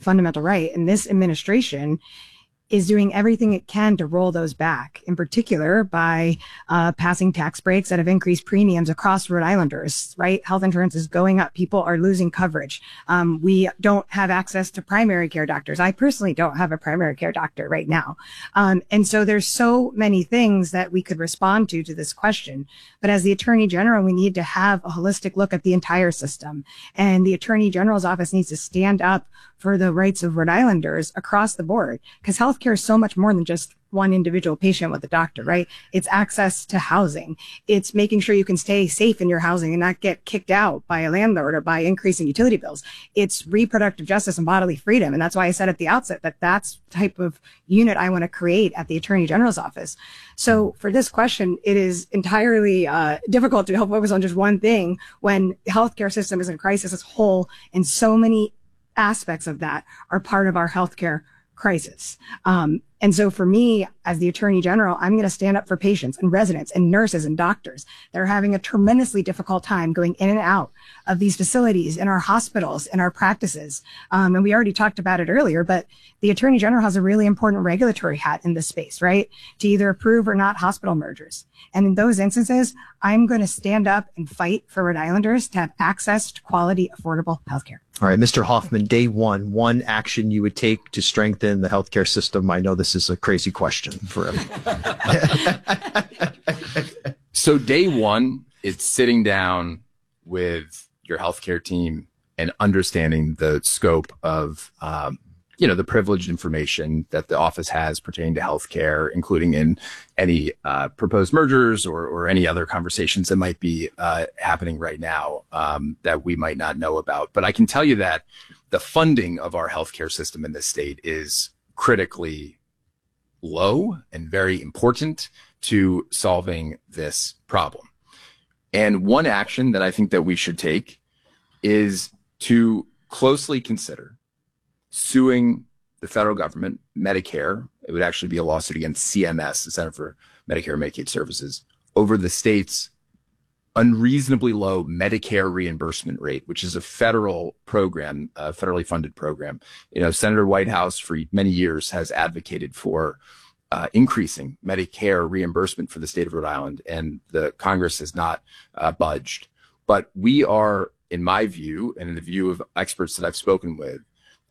fundamental right. And this administration is doing everything it can to roll those back, in particular by passing tax breaks that have increased premiums across Rhode Islanders, right? Health insurance is going up. People are losing coverage. We don't have access to primary care doctors. I personally don't have a primary care doctor right now. And so there's so many things that we could respond to this question. But as the Attorney General, we need to have a holistic look at the entire system. And the Attorney General's office needs to stand up for the rights of Rhode Islanders across the board, because healthcare is so much more than just one individual patient with a doctor, right? It's access to housing. It's making sure you can stay safe in your housing and not get kicked out by a landlord or by increasing utility bills. It's reproductive justice and bodily freedom. And that's why I said at the outset that that's the type of unit I want to create at the Attorney General's office. So for this question, it is entirely difficult to focus on just one thing when the healthcare system is in crisis as a whole, and so many aspects of that are part of our healthcare crisis. And so for me, as the Attorney General, I'm going to stand up for patients and residents and nurses and doctors that are having a tremendously difficult time going in and out of these facilities, in our hospitals, in our practices. And we already talked about it earlier, but the Attorney General has a really important regulatory hat in this space, right? To either approve or not hospital mergers. And in those instances, I'm going to stand up and fight for Rhode Islanders to have access to quality, affordable healthcare. All right, Mr. Hoffman, day one action you would take to strengthen the healthcare system. I know this is a crazy question for him. So day one, it's sitting down with your healthcare team and understanding the scope of, the privileged information that the office has pertaining to healthcare, including in any proposed mergers or any other conversations that might be happening right now that we might not know about. But I can tell you that the funding of our healthcare system in this state is critically low and very important to solving this problem. And one action that I think that we should take is to closely consider suing the federal government, Medicare. It would actually be a lawsuit against CMS, the Center for Medicare and Medicaid Services, over the state's unreasonably low Medicare reimbursement rate, which is a federal program, a federally funded program. Senator Whitehouse for many years has advocated for increasing Medicare reimbursement for the state of Rhode Island, and the Congress has not budged. But we are, in my view, and in the view of experts that I've spoken with,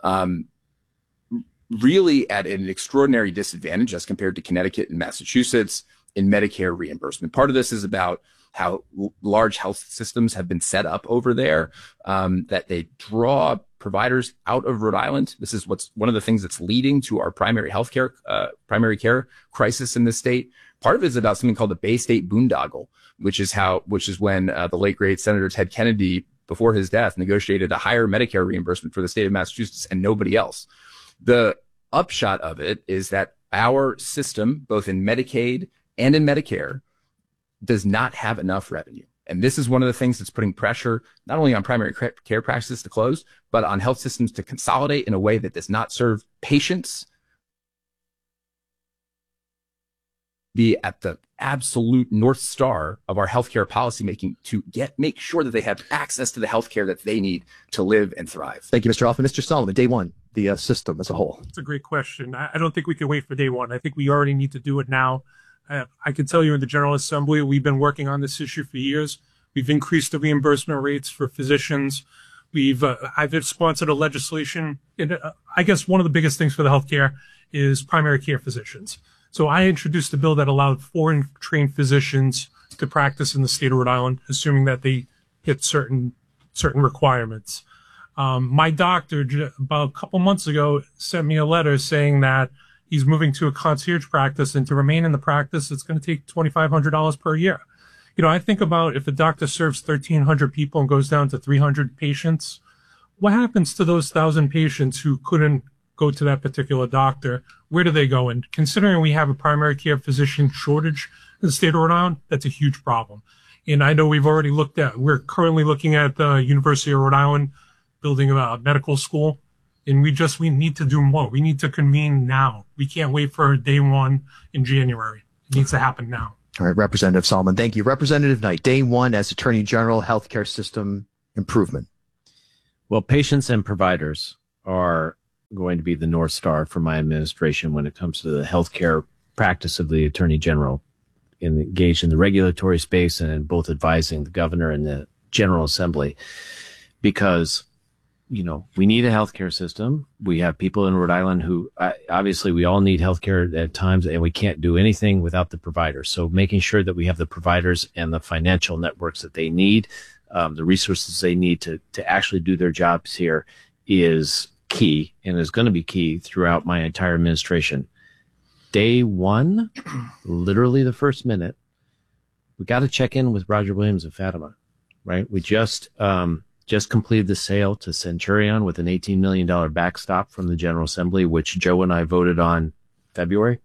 really at an extraordinary disadvantage as compared to Connecticut and Massachusetts in Medicare reimbursement. Part of this is about how large health systems have been set up over there, that they draw providers out of Rhode Island. This is one of the things that's leading to our primary care crisis in this state. Part of it is about something called the Bay State boondoggle, which is when the late great Senator Ted Kennedy, before his death, negotiated a higher Medicare reimbursement for the state of Massachusetts and nobody else. The upshot of it is that our system, both in Medicaid and in Medicare, does not have enough revenue. And this is one of the things that's putting pressure not only on primary care practices to close, but on health systems to consolidate in a way that does not serve patients. Be at the absolute North Star of our healthcare policymaking to make sure that they have access to the healthcare that they need to live and thrive. Thank you, Mr. Hoffman. Mr. Solomon, day one, the system as a whole. It's a great question. I don't think we can wait for day one. I think we already need to do it now. I can tell you in the General Assembly, we've been working on this issue for years. We've increased the reimbursement rates for physicians. I've sponsored a legislation. I guess one of the biggest things for the healthcare is primary care physicians. So I introduced a bill that allowed foreign trained physicians to practice in the state of Rhode Island, assuming that they hit certain requirements. My doctor about a couple months ago sent me a letter saying that he's moving to a concierge practice, and to remain in the practice, it's going to take $2,500 per year. I think about if a doctor serves 1,300 people and goes down to 300 patients, what happens to those 1,000 patients who couldn't go to that particular doctor? Where do they go? And considering we have a primary care physician shortage in the state of Rhode Island, that's a huge problem. And I know we're currently looking at the University of Rhode Island building a medical school. And we need to do more. We need to convene now. We can't wait for day one in January. It needs to happen now. All right, Representative Solomon, thank you. Representative Knight, day one as Attorney General, healthcare system improvement. Well, patients and providers are going to be the North Star for my administration when it comes to the healthcare practice of the Attorney General, engaged in the regulatory space and in both advising the governor and the General Assembly, because we need a healthcare system. We have people in Rhode Island who obviously we all need healthcare at times, and we can't do anything without the providers. So making sure that we have the providers and the financial networks that they need, the resources they need to actually do their jobs here is key, and is going to be key throughout my entire administration. Day one, literally the first minute, we got to check in with Roger Williams and Fatima, right? We just completed the sale to Centurion with an $18 million backstop from the General Assembly, which Joe and I voted on February.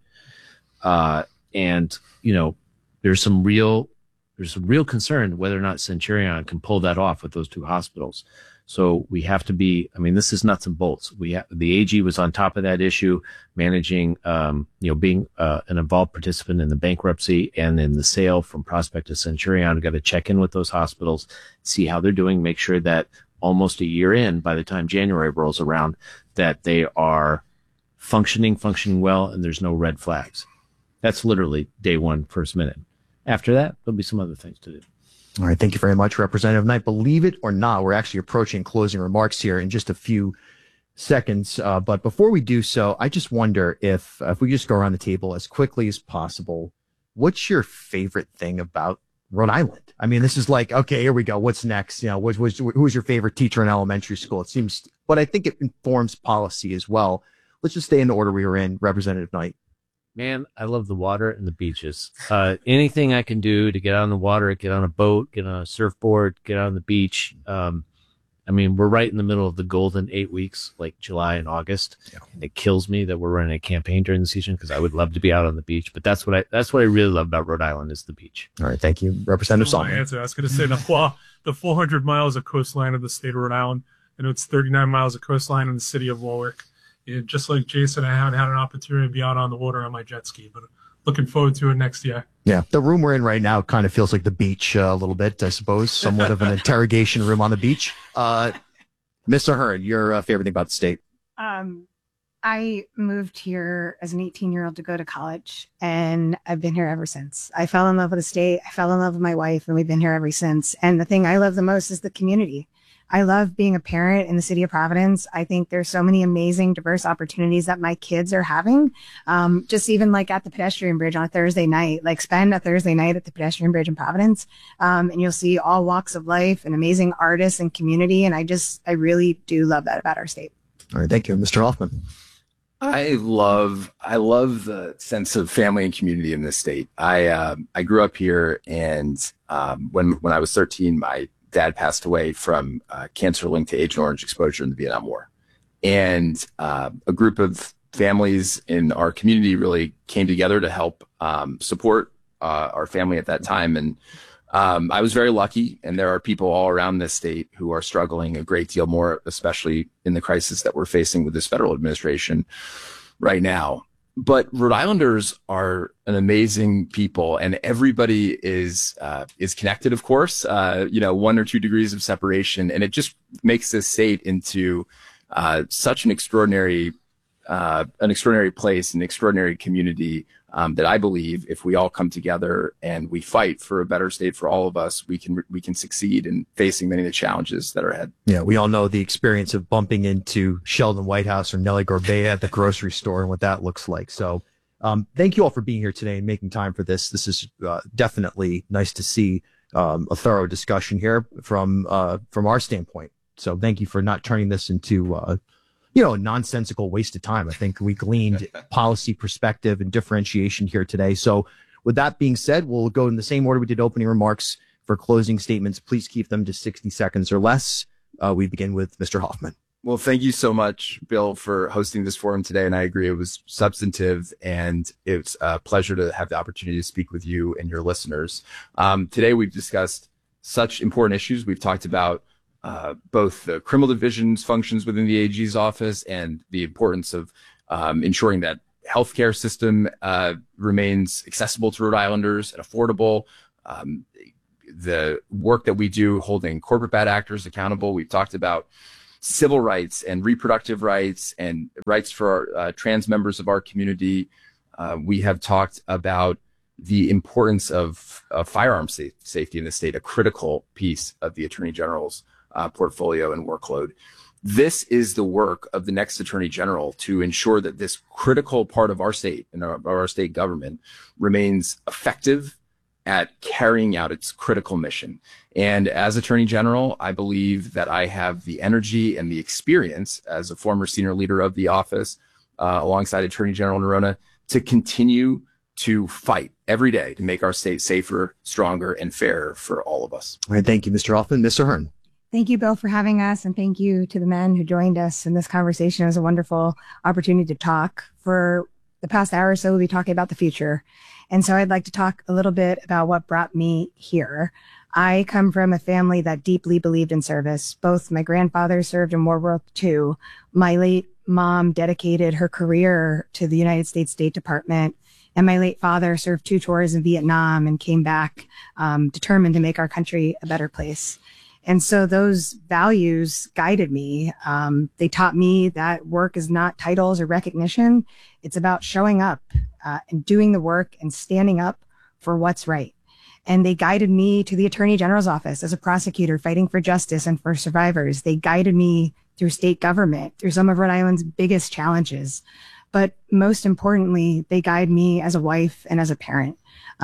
And there's some real concern whether or not Centurion can pull that off with those two hospitals. So we have to be, this is nuts and bolts. The AG was on top of that issue, managing, being an involved participant in the bankruptcy and in the sale from Prospect to Centurion. We've got to check in with those hospitals, see how they're doing, make sure that almost a year in, by the time January rolls around, that they are functioning well, and there's no red flags. That's literally day one, first minute. After that, there'll be some other things to do. All right. Thank you very much, Representative Knight. Believe it or not, we're actually approaching closing remarks here in just a few seconds. But before we do so, I just wonder if we just go around the table as quickly as possible, what's your favorite thing about Rhode Island? This is like, okay, here we go. What's next? Who's your favorite teacher in elementary school? It seems, but I think it informs policy as well. Let's just stay in the order we were in. Representative Knight. Man, I love the water and the beaches. Anything I can do to get out on the water, get on a boat, get on a surfboard, get out on the beach. We're right in the middle of the golden 8 weeks, like July and August. Yeah. And it kills me that we're running a campaign during the season because I would love to be out on the beach. But that's what I really love about Rhode Island is the beach. All right. Thank you. Representative Solomon. My answer. I was going to say the 400 miles of coastline of the state of Rhode Island. I know it's 39 miles of coastline in the city of Warwick. Just like Jason, I haven't had an opportunity to be out on the water on my jet ski, but looking forward to it next year. Yeah, the room we're in right now kind of feels like the beach a little bit, I suppose, somewhat of an interrogation room on the beach. Mr. Hearn, your favorite thing about the state? I moved here as an 18-year-old to go to college, and I've been here ever since. I fell in love with the state. I fell in love with my wife, and we've been here ever since. And the thing I love the most is the community. I love being a parent in the city of Providence. I think there's so many amazing, diverse opportunities that my kids are having. Just even like at the pedestrian bridge on a Thursday night, like spend a Thursday night at the pedestrian bridge in Providence. And you'll see all walks of life and amazing artists and community. And I really do love that about our state. All right. Thank you. Mr. Hoffman. I love the sense of family and community in this state. I grew up here, and when I was 13, my dad passed away from cancer linked to Agent Orange exposure in the Vietnam War. And a group of families in our community really came together to help support our family at that time. And I was very lucky, and there are people all around this state who are struggling a great deal more, especially in the crisis that we're facing with this federal administration right now. But Rhode Islanders are an amazing people, and everybody is connected, of course, 1 or 2 degrees of separation. And it just makes this state into such an extraordinary place, an extraordinary community that I believe if we all come together and we fight for a better state for all of us, we can succeed in facing many of the challenges that are ahead. Yeah, we all know the experience of bumping into Sheldon Whitehouse or Nellie Gorbea at the grocery store and what that looks like. So thank you all for being here today and making time for this. This is definitely nice to see a thorough discussion here from our standpoint. So thank you for not turning this into a nonsensical waste of time. I think we gleaned policy perspective and differentiation here today. So with that being said, we'll go in the same order we did opening remarks for closing statements. Please keep them to 60 seconds or less. We begin with Mr. Hoffman. Well, thank you so much, Bill, for hosting this forum today. And I agree, it was substantive, and it's a pleasure to have the opportunity to speak with you and your listeners. Today, we've discussed such important issues. We've talked about both the criminal division's functions within the AG's office and the importance of ensuring that healthcare system remains accessible to Rhode Islanders and affordable. The work that we do holding corporate bad actors accountable. We've talked about civil rights and reproductive rights and rights for trans members of our community. We have talked about the importance of firearms safety in the state, a critical piece of the Attorney General's portfolio and workload. This is the work of the next Attorney General to ensure that this critical part of our state and our state government remains effective at carrying out its critical mission. And as Attorney General, I believe that I have the energy and the experience as a former senior leader of the office, alongside Attorney General Noronha, to continue to fight every day to make our state safer, stronger, and fairer for all of us. All right, thank you, Mr. Hoffman. Mr. Hearn. Thank you, Bill, for having us. And thank you to the men who joined us in this conversation. It was a wonderful opportunity to talk. For the past hour or so, we'll be talking about the future. And so I'd like to talk a little bit about what brought me here. I come from a family that deeply believed in service. Both my grandfather served in World War II. My late mom dedicated her career to the United States State Department. And my late father served 2 tours in Vietnam and came back determined to make our country a better place. And so those values guided me. They taught me that work is not titles or recognition. It's about showing up and doing the work and standing up for what's right. And they guided me to the Attorney General's office as a prosecutor fighting for justice and for survivors. They guided me through state government, through some of Rhode Island's biggest challenges. But most importantly, they guide me as a wife and as a parent.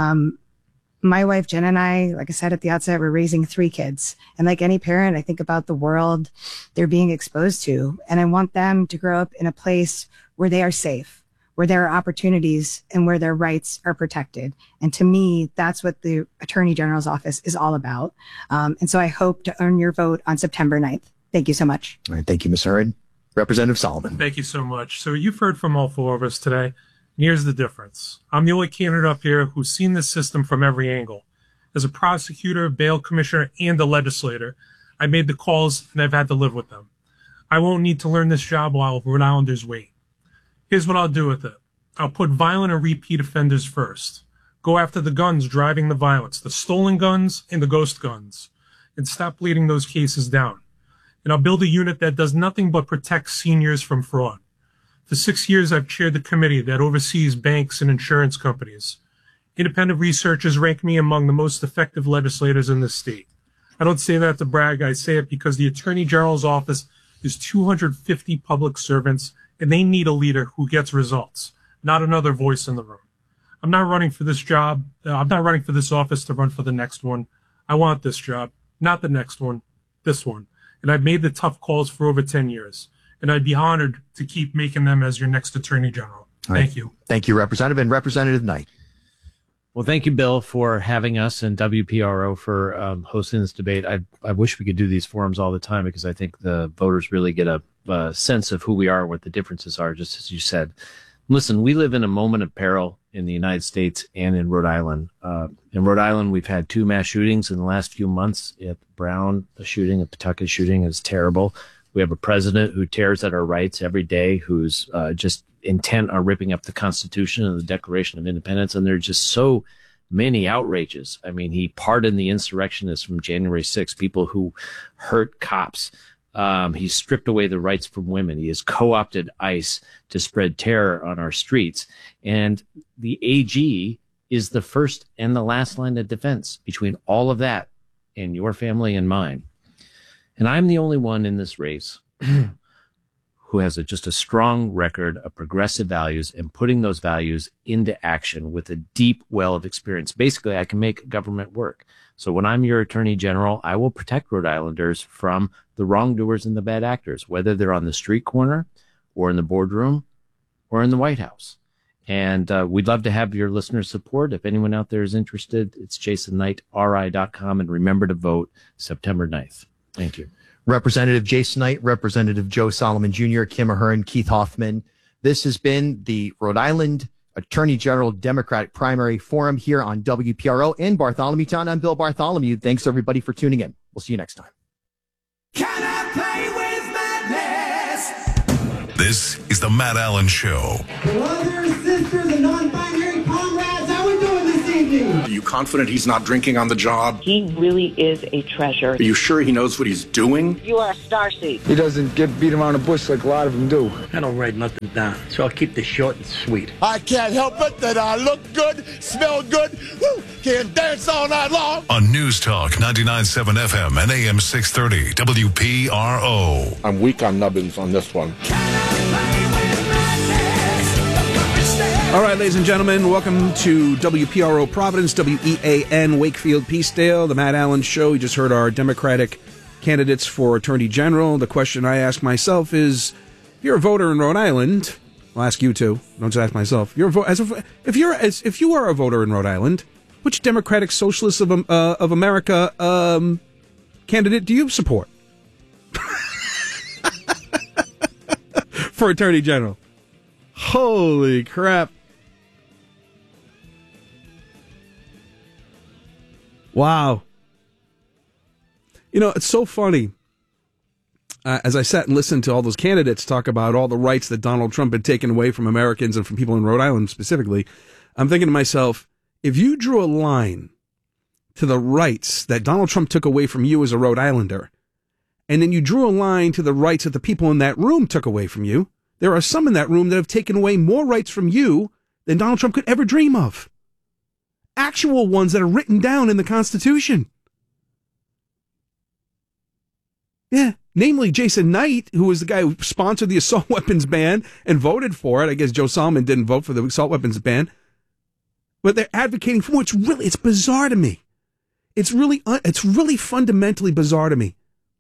My wife, Jen, and I, like I said at the outset, we're raising 3 kids. And like any parent, I think about the world they're being exposed to. And I want them to grow up in a place where they are safe, where there are opportunities, and where their rights are protected. And to me, that's what the Attorney General's office is all about. And so I hope to earn your vote on September 9th. Thank you so much. All right, thank you, Ms. Hearn. Representative Solomon. Thank you so much. So you've heard from all 4 of us today. Here's the difference. I'm the only candidate up here who's seen this system from every angle. As a prosecutor, bail commissioner, and a legislator, I made the calls and I've had to live with them. I won't need to learn this job while Rhode Islanders wait. Here's what I'll do with it. I'll put violent and repeat offenders first. Go after the guns driving the violence, the stolen guns and the ghost guns, and stop bleeding those cases down. And I'll build a unit that does nothing but protect seniors from fraud. For 6 years, I've chaired the committee that oversees banks and insurance companies. Independent researchers rank me among the most effective legislators in the state. I don't say that to brag. I say it because the Attorney General's office is 250 public servants, and they need a leader who gets results, not another voice in the room. I'm not running for this job. I'm not running for this office to run for the next one. I want this job, not the next one, this one. And I've made the tough calls for over 10 years. And I'd be honored to keep making them as your next Attorney General. Thank you. Thank you, Representative. And Representative Knight. Well, thank you, Bill, for having us, and WPRO for hosting this debate. I wish we could do these forums all the time, because I think the voters really get a sense of who we are, what the differences are, just as you said. Listen, we live in a moment of peril in the United States and in Rhode Island. In Rhode Island, we've had 2 mass shootings in the last few months. At Brown, the shooting, at Pawtucket shooting is terrible. We have a president who tears at our rights every day, who's just intent on ripping up the Constitution and the Declaration of Independence. And there are just so many outrages. I mean, he pardoned the insurrectionists from January 6th, people who hurt cops. He stripped away the rights from women. He has co-opted ICE to spread terror on our streets. And the AG is the first and the last line of defense between all of that and your family and mine. And I'm the only one in this race who has just a strong record of progressive values and putting those values into action with a deep well of experience. Basically, I can make government work. So when I'm your Attorney General, I will protect Rhode Islanders from the wrongdoers and the bad actors, whether they're on the street corner or in the boardroom or in the White House. And we'd love to have your listeners' support. If anyone out there is interested, it's JasonKnightRI.com. And remember to vote September 9th. Thank you. Representative Jason Knight, Representative Joe Solomon Jr., Kim Ahern, Keith Hoffman. This has been the Rhode Island Attorney General Democratic Primary Forum here on WPRO in Bartholomew Town. I'm Bill Bartholomew. Thanks, everybody, for tuning in. We'll see you next time. Can I play with madness? This is the Matt Allen Show. Brothers, sisters, and non-binary comrades, how we doing this evening? evening. Are you confident he's not drinking on the job? He really is a treasure. Are you sure he knows what he's doing? You are a starseed. He doesn't get beat around the bush like a lot of them do. I don't write nothing down, so I'll keep this short and sweet. I can't help it that I look good, smell good, woo, can dance all night long. On News Talk 99.7 FM and AM 630 WPRO. I'm weak on nubbins on this one. All right, ladies and gentlemen, welcome to WPRO Providence, WEAN Wakefield Peacedale, the Matt Allen Show. You just heard our Democratic candidates for Attorney General. The question I ask myself is, if you're a voter in Rhode Island, I'll ask you too. Don't just ask myself. If you are a voter in Rhode Island, which Democratic Socialist of America candidate do you support for Attorney General? Holy crap. Wow. You know, it's so funny. As I sat and listened to all those candidates talk about all the rights that Donald Trump had taken away from Americans and from people in Rhode Island specifically, I'm thinking to myself, if you drew a line to the rights that Donald Trump took away from you as a Rhode Islander, and then you drew a line to the rights that the people in that room took away from you, there are some in that room that have taken away more rights from you than Donald Trump could ever dream of. Actual ones that are written down in the Constitution. Yeah, namely Jason Knight, who was the guy who sponsored the assault weapons ban and voted for it. I guess Joe Solomon didn't vote for the assault weapons ban. But they're advocating for it. It's bizarre to me. It's really fundamentally bizarre to me.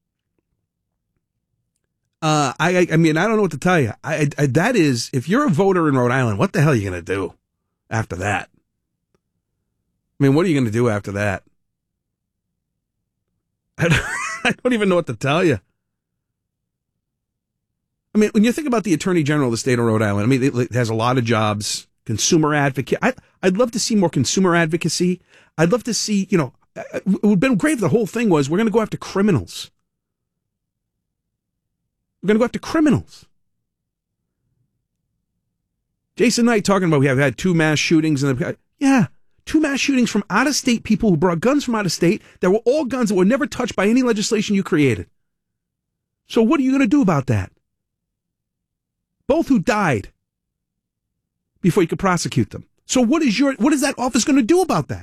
I mean, I don't know what to tell you. That is, if you're a voter in Rhode Island, what the hell are you going to do after that? I mean, what are you going to do after that? I don't even know what to tell you. I mean, when you think about the Attorney General of the state of Rhode Island, I mean, it has a lot of jobs, consumer advocate. I'd love to see more consumer advocacy. I'd love to see, it would have been great if the whole thing was, we're going to go after criminals. We're going to go after criminals. Jason Knight talking about we have had 2 mass shootings. Yeah, 2 mass shootings from out-of-state people who brought guns from out of state that were all guns that were never touched by any legislation you created. So what are you going to do about that? Both who died before you could prosecute them. So what is that office going to do about that?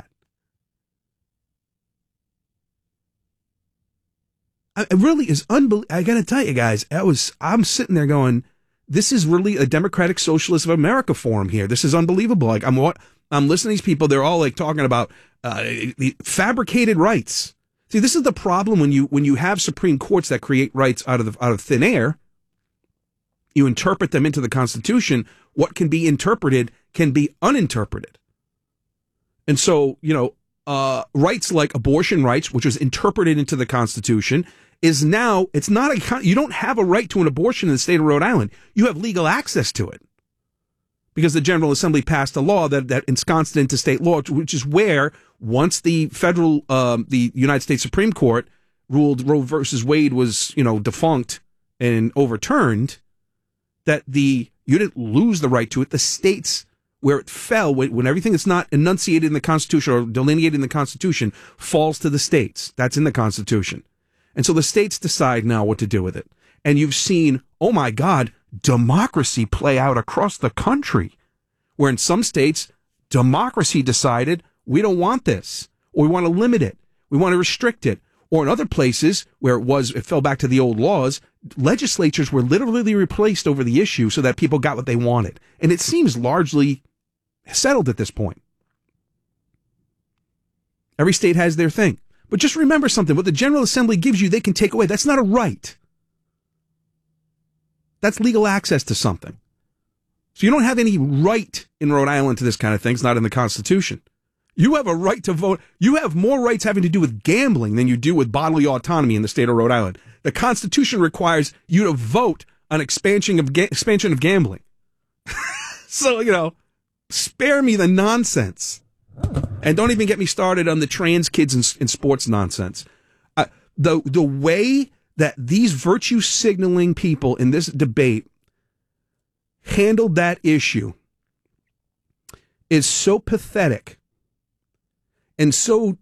It really is unbelievable. I got to tell you guys, I'm sitting there going, this is really a Democratic Socialist of America forum here. This is unbelievable. Like I'm listening to these people. They're all like talking about the fabricated rights. See, this is the problem when you have Supreme Courts that create rights out of thin air. You interpret them into the Constitution. What can be interpreted can be uninterpreted. And so, rights like abortion rights, which was interpreted into the Constitution, is now, you don't have a right to an abortion in the state of Rhode Island. You have legal access to it because the General Assembly passed a law that ensconced it into state law, which is where once the United States Supreme Court ruled Roe versus Wade was, defunct and overturned, that you didn't lose the right to it. The states where it fell, when everything that's not enunciated in the Constitution or delineated in the Constitution falls to the states. That's in the Constitution. And so the states decide now what to do with it. And you've seen, oh my God, democracy play out across the country, where in some states, democracy decided we don't want this, or we want to limit it, we want to restrict it. Or in other places where it fell back to the old laws, legislatures were literally replaced over the issue so that people got what they wanted. And it seems largely settled at this point. Every state has their thing. But just remember something. What the General Assembly gives you, they can take away. That's not a right. That's legal access to something. So you don't have any right in Rhode Island to this kind of thing. It's not in the Constitution. You have a right to vote. You have more rights having to do with gambling than you do with bodily autonomy in the state of Rhode Island. The Constitution requires you to vote on expansion of gambling. So, spare me the nonsense. And don't even get me started on the trans kids in sports nonsense. The way that these virtue signaling people in this debate handled that issue is so pathetic and so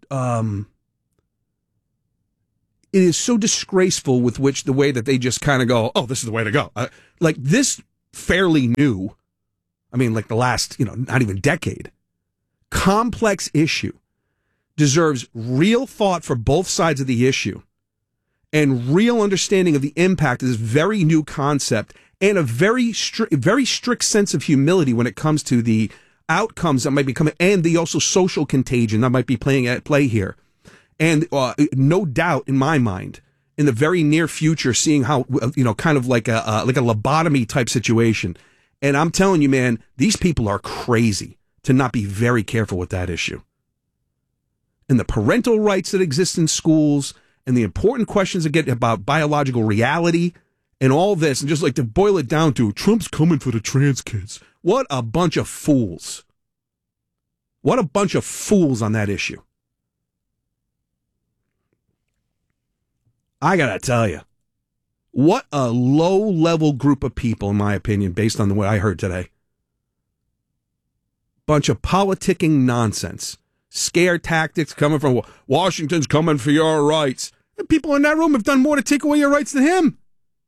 it is so disgraceful with which the way that they just kind of go, oh, this is the way to go. Like this fairly new, I mean, like the last, not even decade, complex issue deserves real thought for both sides of the issue and real understanding of the impact of this very new concept and a very strict sense of humility when it comes to the outcomes that might be coming and the also social contagion that might be playing at play here. And no doubt in my mind, in the very near future, seeing how, kind of like a lobotomy type situation. And I'm telling you, man, these people are crazy to not be very careful with that issue. And the parental rights that exist in schools and the important questions that get about biological reality and all this, and just like to boil it down to Trump's coming for the trans kids. What a bunch of fools. What a bunch of fools on that issue. I gotta tell you, what a low-level group of people, in my opinion, based on what I heard today. Bunch of politicking nonsense. Scare tactics coming from Washington's coming for your rights. The people in that room have done more to take away your rights than him.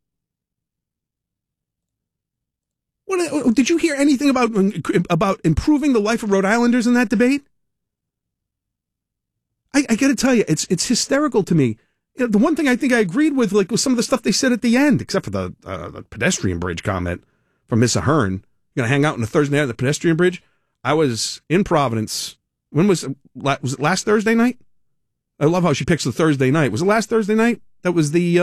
What, did you hear anything about improving the life of Rhode Islanders in that debate? I got to tell you, it's hysterical to me. The one thing I think I agreed with, was some of the stuff they said at the end, except for the pedestrian bridge comment from Miss Ahern. You're gonna hang out on a Thursday night at the pedestrian bridge. I was in Providence. When was it last Thursday night? I love how she picks the Thursday night. Was it last Thursday night? That was the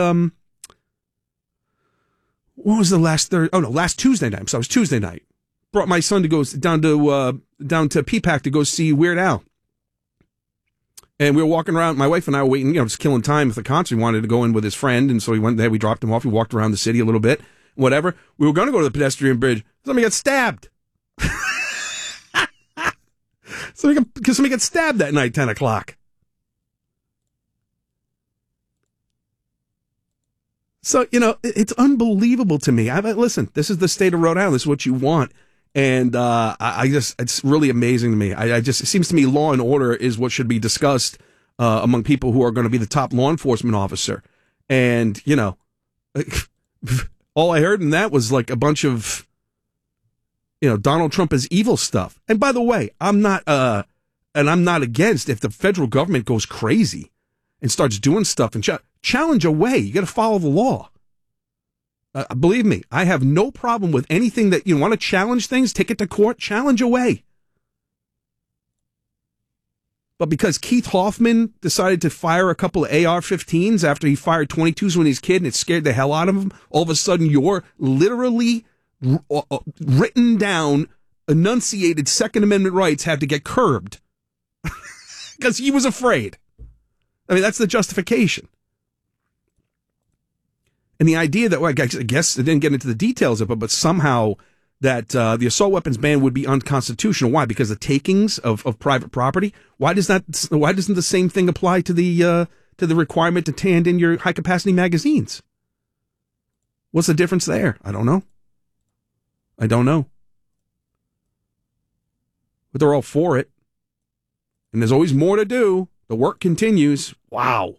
what was the last Thursday? Oh no, last Tuesday night. So it was Tuesday night. Brought my son to go down to PPAC to go see Weird Al. And we were walking around, my wife and I were waiting, just killing time with the concert. He wanted to go in with his friend, and so we went there, we dropped him off, we walked around the city a little bit, whatever. We were going to go to the pedestrian bridge. Somebody got stabbed. Somebody got stabbed that night, 10 o'clock. So, it's unbelievable to me. Listen, this is the state of Rhode Island. This is what you want. And it's really amazing to me. It seems to me law and order is what should be discussed among people who are going to be the top law enforcement officer. And, all I heard in that was like a bunch of, Donald Trump is evil stuff. And by the way, I'm not against if the federal government goes crazy and starts doing stuff and challenge away. You got to follow the law. Believe me, I have no problem with anything that you want to challenge things, take it to court, challenge away. But because Keith Hoffman decided to fire a couple of AR-15s after he fired 22s when he was a kid and it scared the hell out of him, all of a sudden your literally written down, enunciated Second Amendment rights had to get curbed because he was afraid. I mean, that's the justification. And the idea that, I guess it didn't get into the details of it, but somehow that the assault weapons ban would be unconstitutional. Why? Because the takings of private property. Why doesn't the same thing apply to the requirement to hand in your high capacity magazines? What's the difference there? I don't know. But they're all for it. And there's always more to do. The work continues. Wow.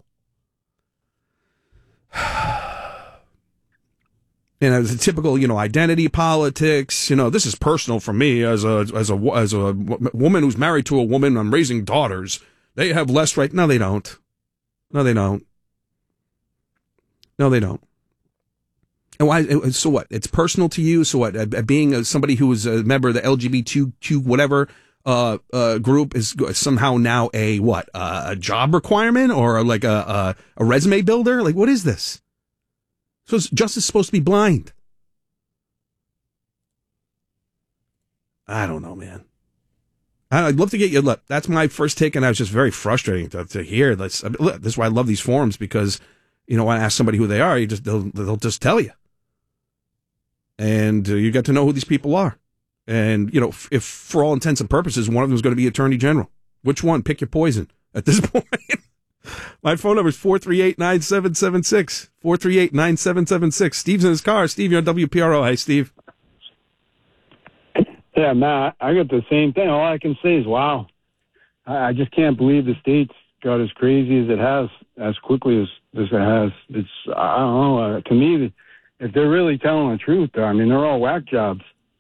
And as a typical, identity politics, this is personal for me as a woman who's married to a woman. I'm raising daughters. They have less right. No, they don't. And why? So what? It's personal to you. So what? Being somebody who is a member of the LGBTQ whatever group is somehow now a job requirement or like a resume builder? Like, what is this? So is justice supposed to be blind? I don't know, man. I'd love to get you. Look, that's my first take, and I was just very frustrating to hear. This is why I love these forums, because when I ask somebody who they are, they'll just tell you, and you get to know who these people are. And if for all intents and purposes, one of them is going to be Attorney General, which one? Pick your poison at this point. My phone number is 438-9776. 438-9776. Steve's in his car. Steve, you're on WPRO. Hey, Steve. Yeah, Matt, I got the same thing. All I can say is, wow. I just can't believe the state's got as crazy as it has, as quickly as it has. It's, I don't know, to me, if they're really telling the truth, I mean, they're all whack jobs.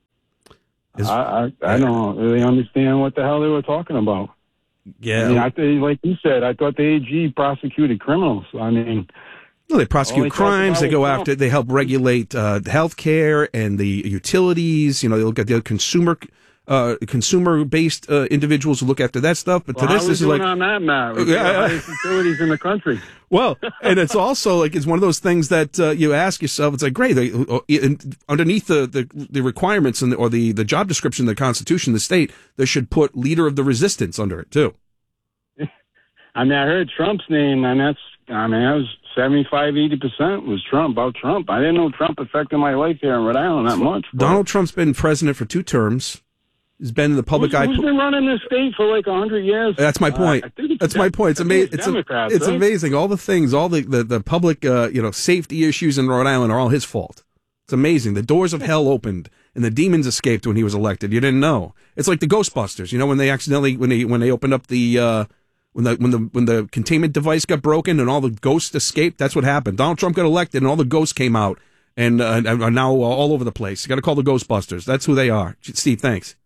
I don't really understand what the hell they were talking about. Yeah. I mean, like you said, I thought the AG prosecuted criminals. I mean, well, they prosecute crimes. They go after. They help regulate health care and the utilities. You know, they look at the consumer-based individuals who look after that stuff. But well, this is like on that, Matt. The highest utilities in the country. Well, and it's also like it's one of those things that you ask yourself. It's like, great. Underneath the requirements or the job description of the Constitution of the state, they should put leader of the resistance under it too. I mean, I heard Trump's name, and that was 75-80% was Trump, about Trump. I didn't know Trump affected my life here in Rhode Island that much. Donald Trump's been president for 2 terms. He's been in the public eye. Who's been running this state for like 100 years? That's my point. That's my point. It's amazing. It's amazing. All the things, all the public, safety issues in Rhode Island are all his fault. It's amazing. The doors of hell opened and the demons escaped when he was elected. You didn't know. It's like the Ghostbusters. You know, when they accidentally, when they opened up the, when the containment device got broken and all the ghosts escaped, that's what happened. Donald Trump got elected and all the ghosts came out and are now all over the place. You got to call the Ghostbusters. That's who they are. Steve, thanks.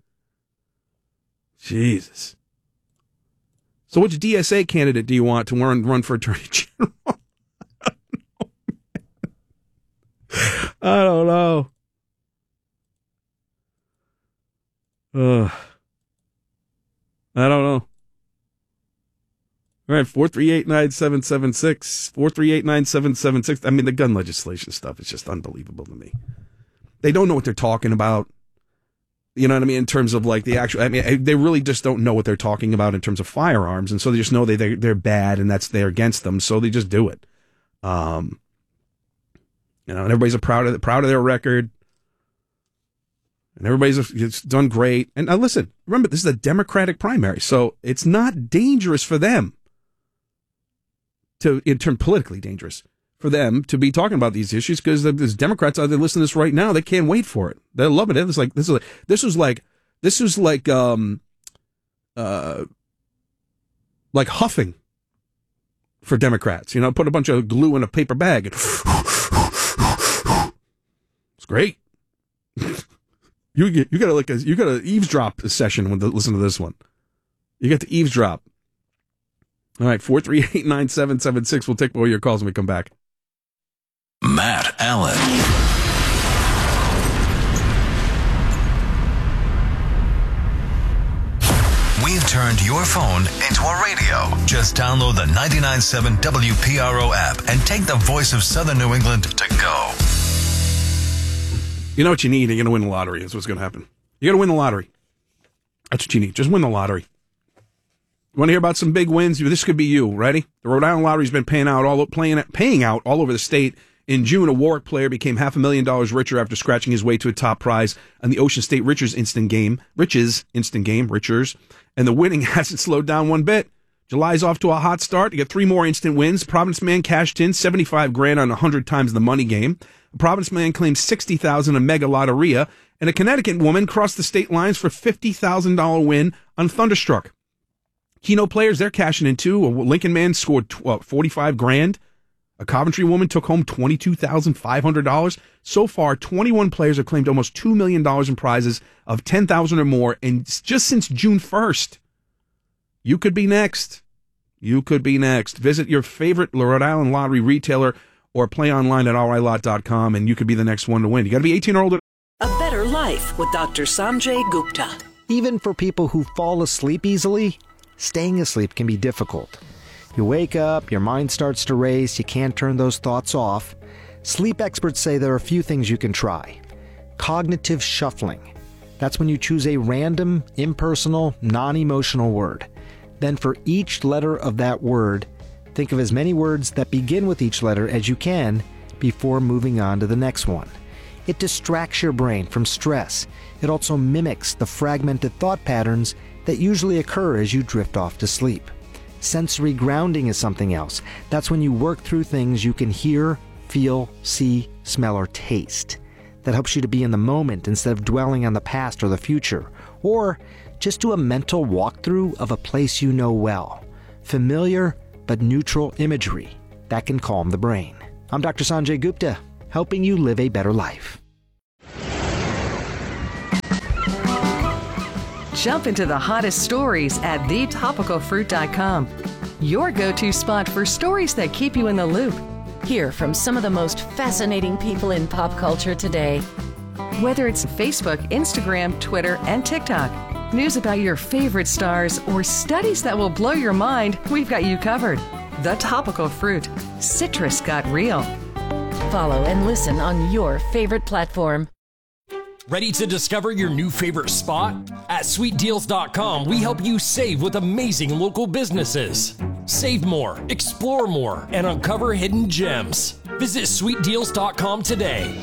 Jesus. So which DSA candidate do you want to run for Attorney General? I don't know. I don't know. All right, 438-9776. 438-9776. I mean, the gun legislation stuff is just unbelievable to me. They don't know what they're talking about. You know what I mean? In terms of like the actual, I mean, they really just don't know what they're talking about in terms of firearms. And so they just know they're bad and they're against them. So they just do it. And everybody's proud of their record. And it's done great. And now listen, remember, this is a Democratic primary. So it's not dangerous for them in term politically dangerous for them to be talking about these issues because there's Democrats out there listening to this right now. They can't wait for it. They're loving it. It's like this was like huffing for Democrats. You know, put a bunch of glue in a paper bag. And it's great. You got an eavesdrop session when listen to this one. You get to eavesdrop. All right, 438-9776. We'll take more of your calls when we come back. Matt Allen. We've turned your phone into a radio. Just download the 99.7 WPRO app and take the voice of Southern New England to go. You know what you need? You're going to win the lottery. That's what's going to happen. You're going to win the lottery. That's what you need. Just win the lottery. You want to hear about some big wins? This could be you. Ready? The Rhode Island Lottery's been paying out all over the state. In June, a Warwick player became $500,000 richer after scratching his way to a top prize on the Ocean State Richers Instant Game, and the winning hasn't slowed down one bit. July's off to a hot start. You get 3 more instant wins. Providence Man cashed in $75,000 on 100 times the money game. A Providence Man claimed $60,000 in Mega Lotteria, and a Connecticut woman crossed the state lines for $50,000 win on Thunderstruck. Keno players, they're cashing in too. A Lincoln man scored $45,000. A Coventry woman took home $22,500. So far, 21 players have claimed almost $2 million in prizes of $10,000 or more, and just since June 1st. You could be next. You could be next. Visit your favorite Rhode Island Lottery retailer or play online at RILot.com, and you could be the next one to win. You got to be 18 or older. A better life with Dr. Sanjay Gupta. Even for people who fall asleep easily, staying asleep can be difficult. You wake up, your mind starts to race, you can't turn those thoughts off. Sleep experts say there are a few things you can try. Cognitive shuffling. That's when you choose a random, impersonal, non-emotional word. Then for each letter of that word, think of as many words that begin with each letter as you can before moving on to the next one. It distracts your brain from stress. It also mimics the fragmented thought patterns that usually occur as you drift off to sleep. Sensory grounding is something else. That's when you work through things you can hear, feel, see, smell, or taste. That helps you to be in the moment instead of dwelling on the past or the future. Or Just do a mental walkthrough of a place you know well. Familiar but neutral imagery that can calm the brain. I'm Dr. Sanjay Gupta, helping you live a better life. Jump into the hottest stories at thetopicalfruit.com. Your go-to spot for stories that keep you in the loop. Hear from some of the most fascinating people in pop culture today. Whether it's Facebook, Instagram, Twitter, and TikTok, news about your favorite stars, or studies that will blow your mind, we've got you covered. The Topical Fruit. Citrus got real. Follow and listen on your favorite platform. Ready to discover your new favorite spot? At sweetdeals.com, we help you save with amazing local businesses. Save more, explore more, and uncover hidden gems. Visit sweetdeals.com today.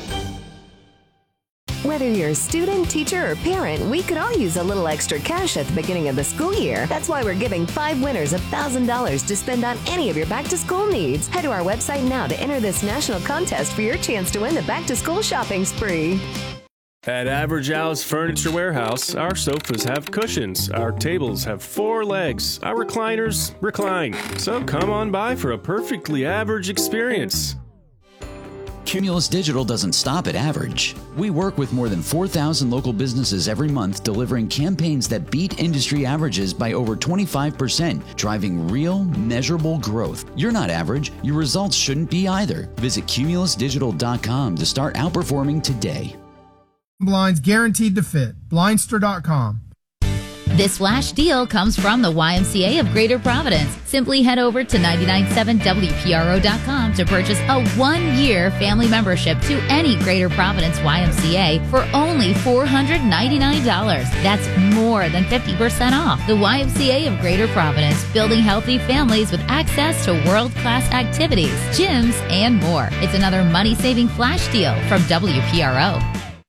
Whether you're a student, teacher, or parent, we could all use a little extra cash at the beginning of the school year. That's why we're giving 5 winners $1,000 to spend on any of your back-to-school needs. Head to our website now to enter this national contest for your chance to win the back-to-school shopping spree. At Average Al's Furniture Warehouse, our sofas have cushions, our tables have 4 legs, our recliners recline. So come on by for a perfectly average experience. Cumulus Digital doesn't stop at average. We work with more than 4,000 local businesses every month, delivering campaigns that beat industry averages by over 25%, driving real, measurable growth. You're not average. Your results shouldn't be either. Visit cumulusdigital.com to start outperforming today. Blinds guaranteed to fit. Blindster.com. This flash deal comes from the YMCA of Greater Providence. Simply head over to 997WPRO.com to purchase a 1-year family membership to any Greater Providence YMCA for only $499. That's more than 50% off. The YMCA of Greater Providence, building healthy families with access to world-class activities, gyms, and more. It's another money-saving flash deal from WPRO.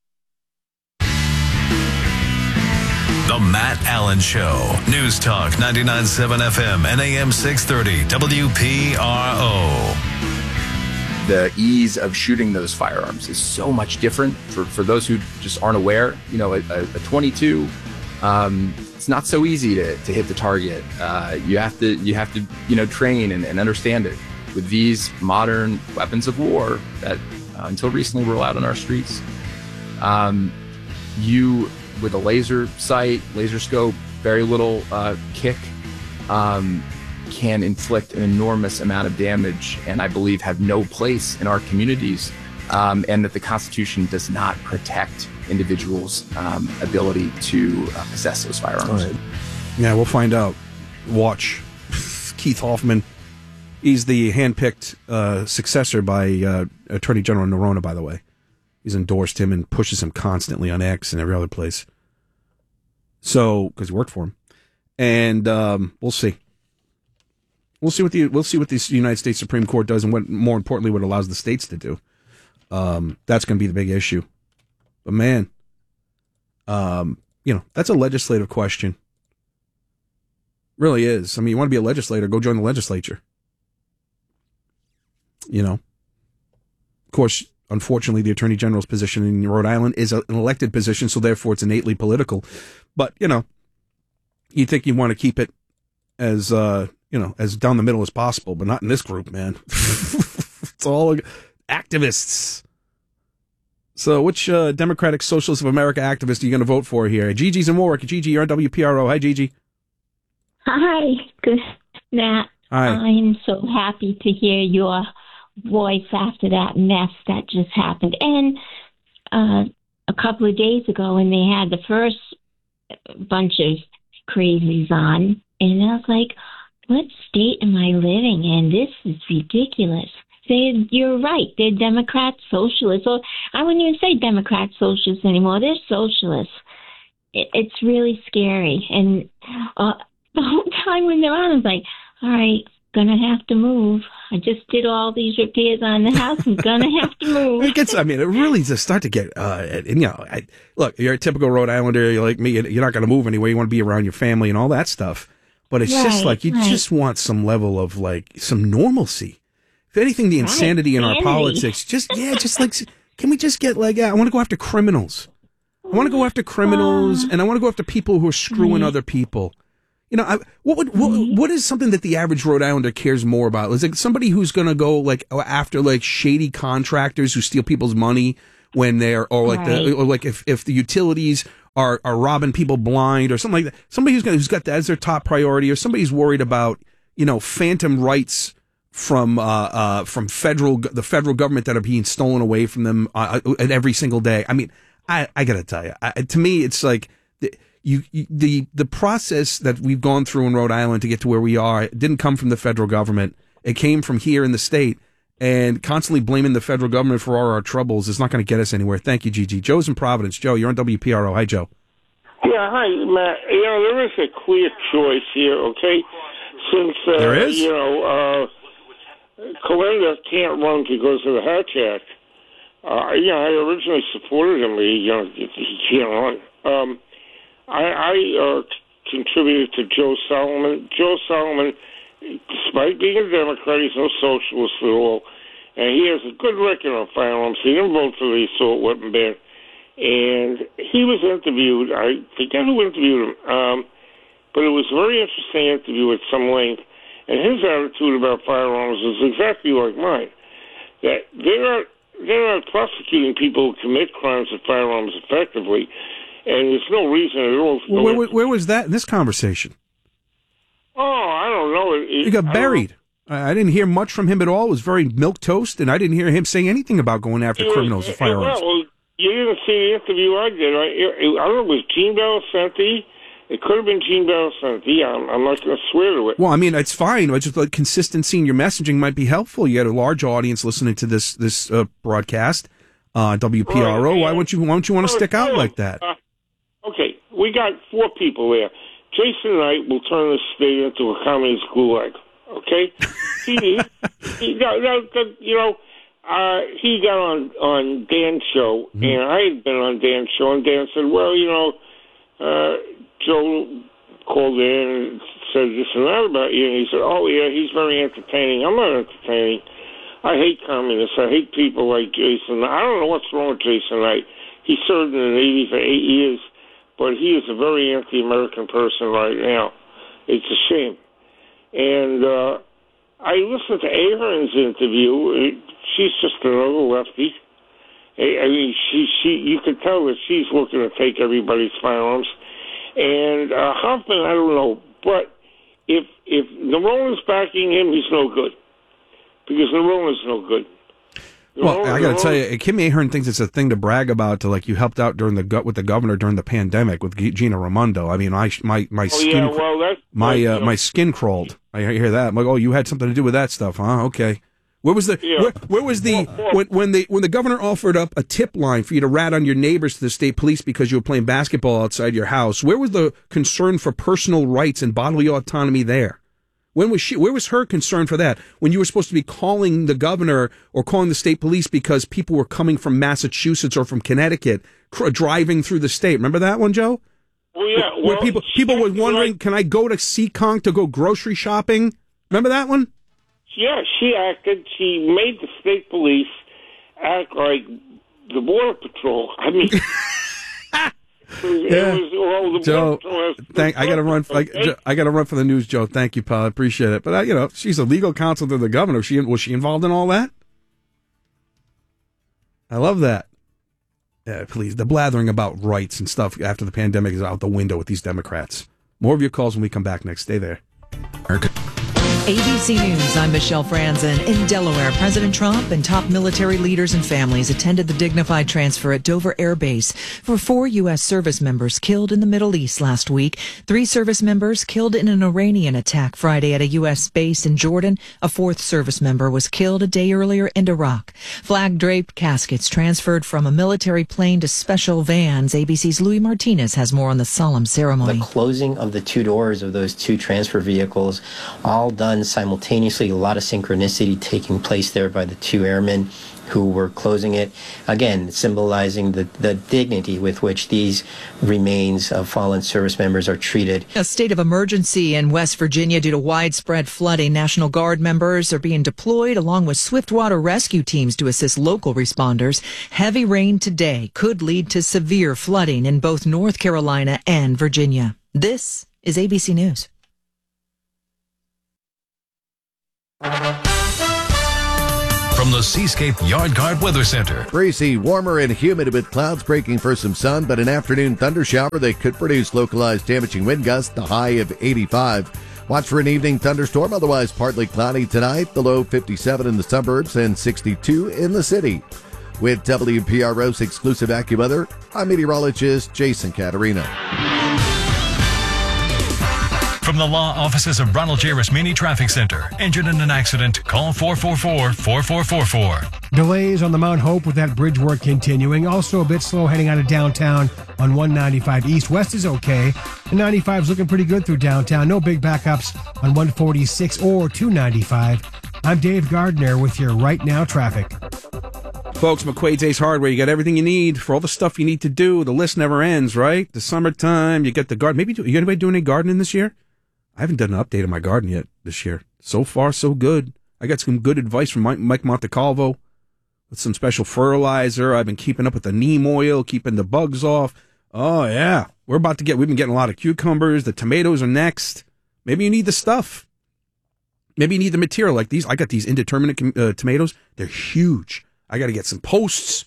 The Matt Allen Show. News Talk 99.7 FM and AM 630 WPRO. The ease of shooting those firearms is so much different for those who just aren't aware. You know, a 22, it's not so easy to hit the target. You have to train and understand it. With these modern weapons of war that until recently were allowed on our streets, with a laser sight, laser scope, very little kick, can inflict an enormous amount of damage, and I believe have no place in our communities, and that the Constitution does not protect individuals' ability to possess those firearms. Right. Yeah, we'll find out. Watch. Keith Hoffman. He's the handpicked successor by Attorney General Noronha, by the way. He's endorsed him and pushes him constantly on X and every other place. So, because he worked for him, and we'll see. We'll see what the United States Supreme Court does, and what, more importantly, what it allows the states to do. That's going to be the big issue. But man, that's a legislative question. Really is. I mean, you want to be a legislator, go join the legislature. Of course. Unfortunately, the Attorney General's position in Rhode Island is an elected position, so therefore it's innately political. But, you think you want to keep it as, as down the middle as possible, but not in this group, man. It's all activists. So which Democratic Socialist of America activist are you going to vote for here? Gigi's in Warwick. Gigi, you're on WPRO. Hi, Gigi. Hi. Good, Matt. Hi. I'm so happy to hear your voice after that mess that just happened. And a couple of days ago when they had the first bunch of crazies on, and I was like, what state am I living in? This is ridiculous. You're right. They're Democrats, socialists. Well, I wouldn't even say Democrats, socialists anymore. They're socialists. It's really scary. And the whole time when they're on, I was like, all right, gonna have to move. I just did all these repairs on the house. I'm gonna have to move. It really does start to get, look, you're a typical Rhode Islander. You're like me. You're not going to move anyway. You want to be around your family and all that stuff. But it's just like, you just want some level of some normalcy. If anything, the insanity in our politics, can we just get I want to go after criminals. I want to go after criminals, and I want to go after people who are screwing other people. You know, what is something that the average Rhode Islander cares more about? Is it somebody who's going to go like after like shady contractors who steal people's money when they're, or like if the utilities are robbing people blind or something like that? Somebody who's got that as their top priority, or somebody who's worried about, you know, phantom rights from the federal government that are being stolen away from them every single day. I mean, I got to tell you, to me, it's like. The process that we've gone through in Rhode Island to get to where we are, it didn't come from the federal government. It came from here in the state, and constantly blaming the federal government for all our troubles is not going to get us anywhere. Thank you, Gigi. Joe's in Providence. Joe, you're on WPRO. Hi, Joe. Yeah, hi, Matt. You know, there is a clear choice here, okay? Since, there is? You know, Kalenda can't run because of the Hatch Act. You know, I originally supported him. He can't run. I contributed to Joe Solomon. Joe Solomon, despite being a Democrat, he's no socialist at all, and he has a good record on firearms. He didn't vote for the assault weapon ban, and he was interviewed. I forget who interviewed him, but it was a very interesting interview at some length, and his attitude about firearms is exactly like mine, that they're not prosecuting people who commit crimes with firearms effectively. And there's no reason at all. Where was that in this conversation? Oh, I don't know. He got buried. I didn't hear much from him at all. It was very milquetoast, and I didn't hear him saying anything about going after criminals with firearms. Well, you didn't see the interview I did. I don't know, it was Gene Belicenti. It could have been Gene Belicenti. I'm not going to swear to it. Well, I mean, it's fine. It's just like consistency in your messaging might be helpful. You had a large audience listening to this broadcast, WPRO. Right. Why don't you want to stick out like that? Okay, we got 4 people there. Jason Knight will turn this state into a communist gulag. Okay, he got on Dan's show, and I had been on Dan's show, and Dan said, "Well, you know, Joe called in and said this and that about you," and he said, "Oh yeah, he's very entertaining." I'm not entertaining. I hate communists. I hate people like Jason. I don't know what's wrong with Jason Knight. He served in the Navy for 8 years. But he is a very anti-American person right now. It's a shame. And I listened to Ahern's interview. She's just another lefty. I mean, you could tell that she's looking to take everybody's firearms. And Hoffman, I don't know. But if Narona's backing him, he's no good. Because Narona's no good. Well, I got to tell you, Kim Ahern thinks it's a thing to brag about. To like, you helped out with the governor during the pandemic with Gina Raimondo. I mean, my skin, my skin crawled. I hear that. I'm like, oh, you had something to do with that stuff, huh? Okay. Where was when the governor offered up a tip line for you to rat on your neighbors to the state police because you were playing basketball outside your house? Where was the concern for personal rights and bodily autonomy there? Where was her concern for that? When you were supposed to be calling the governor or calling the state police because people were coming from Massachusetts or from Connecticut driving through the state. Remember that one, Joe? Well, yeah. Where people were wondering, can I go to Seekonk to go grocery shopping? Remember that one? Yeah, she made the state police act like the Border Patrol. I mean... Joe, I got to run. I got to run for the news, Joe. Thank you, pal. I appreciate it. But she's a legal counsel to the governor. Was she involved in all that? I love that. Yeah, please. The blathering about rights and stuff after the pandemic is out the window with these Democrats. More of your calls when we come back next. Stay there. ABC News, I'm Michelle Franzen. In Delaware, President Trump and top military leaders and families attended the dignified transfer at Dover Air Base for 4 U.S. service members killed in the Middle East last week. 3 service members killed in an Iranian attack Friday at a U.S. base in Jordan. A 4th service member was killed a day earlier in Iraq. Flag-draped caskets transferred from a military plane to special vans. ABC's Louis Martinez has more on the solemn ceremony. The closing of the 2 doors of those 2 transfer vehicles, all done done simultaneously, a lot of synchronicity taking place there by the two airmen who were closing it. Again, symbolizing the dignity with which these remains of fallen service members are treated. A state of emergency in West Virginia due to widespread flooding. National Guard members are being deployed along with swiftwater rescue teams to assist local responders. Heavy rain today could lead to severe flooding in both North Carolina and Virginia. This is ABC News. From the Seascape Yard Guard Weather Center. Breezy, warmer and humid with clouds breaking for some sun, but an afternoon thunder shower that could produce localized damaging wind gusts, the high of 85. Watch for an evening thunderstorm, otherwise partly cloudy tonight, the low 57 in the suburbs and 62 in the city. With WPRO's exclusive AccuWeather, I'm meteorologist Jason Caterina. From the law offices of Ronald J. Rasmini Traffic Center. Injured in an accident? Call 444-4444. Delays on the Mount Hope with that bridge work continuing. Also a bit slow heading out of downtown on 195 East. West is okay. The 95 is looking pretty good through downtown. No big backups on 146 or 295. I'm Dave Gardner with your Right Now traffic. Folks, McQuaid's Ace Hardware, you got everything you need for all the stuff you need to do. The list never ends, right? The summertime, you get the garden. Maybe, you anybody doing any gardening this year? I haven't done an update on my garden yet this year. So far, so good. I got some good advice from Mike Montecalvo with some special fertilizer. I've been keeping up with the neem oil, keeping the bugs off. Oh, yeah. We've been getting a lot of cucumbers. The tomatoes are next. Maybe you need the stuff. Maybe you need the material like these. I got these indeterminate tomatoes. They're huge. I got to get some posts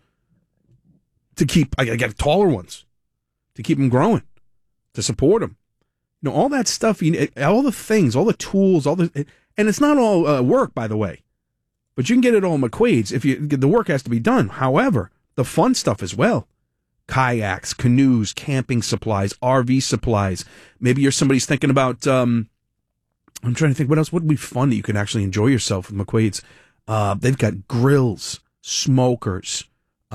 to keep, I got to get taller ones to keep them growing, to support them. You know, all that stuff, all the things, all the tools, and it's not all work, by the way, but you can get it all McQuaid's if the work has to be done. However, the fun stuff as well. Kayaks, canoes, camping supplies, RV supplies. Maybe somebody's thinking about, I'm trying to think what else would be fun that you can actually enjoy yourself with McQuaid's. They've got grills, smokers.